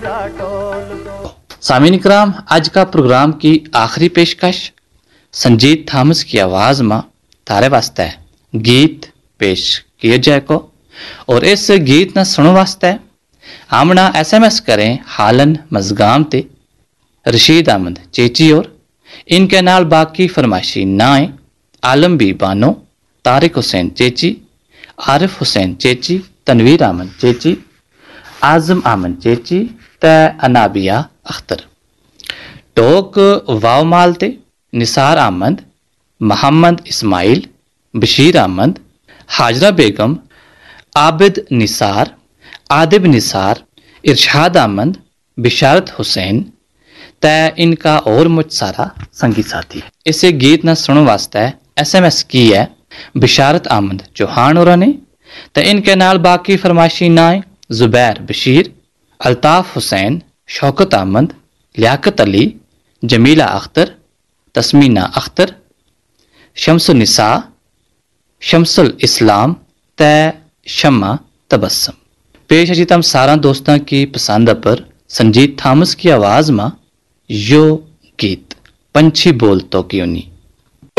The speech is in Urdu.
سامعین کرام، آج کا پروگرام کی آخری پیشکش سنجیت تھامس کی آواز میں تارے واسطے گیت پیش کیا جائے کو، اور اس گیت نہ سنو واسطے آمنا SMS کریں حالن مزگام تے رشید احمد چیچی، اور ان کے نال باقی فرمائشی نائیں عالم بی بانو، طارق حسین چیچی، عارف حسین چیچی، تنویر احمد چیچی، اعظم احمد چیچی تے انابیہ اختر، ٹوک واو مالتے نثار احمد، محمد اسماعیل، بشیر احمد، حاجرہ بیگم، عابد نثار، عادب نثار، ارشاد احمد، بشارت حسین تے ان کا اور مجھ سارا سنگی ساتھی۔ اسے گیت نہ سنو واسطے SMS کی ہے بشارت احمد چوہان اور نے، تے ان کے نال باقی فرمائشی نائیں زبیر بشیر، الطاف حسین، شوکت احمد، لیاقت علی، جمیلہ اختر، تسمینہ اختر، شمس النساء، شمس الاسلام تے شمع تبسم۔ پیش ہے تم سارا دوستاں کی پسند پر سنجیت تھامس کی آواز میں یو گیت پنچھی بول تو کیوں نہیں۔